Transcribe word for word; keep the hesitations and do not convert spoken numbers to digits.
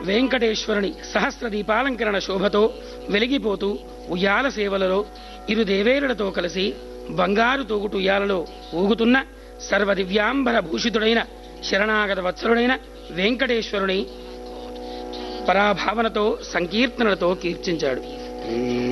వెంకటేశ్వరుని సహస్ర దీపాలంకరణ శోభతో వెలిగిపోతూ ఉయ్యాల సేవలలో ఇరు దేవేరులతో కలిసి బంగారు తోగుటు ఉయ్యాలలో ఊగుతున్న సర్వదివ్యాంబర భూషితుడైన శరణాగత వత్సలుడైన వెంకటేశ్వరుని పరాభావనతో సంకీర్తనలతో కీర్తించాడు.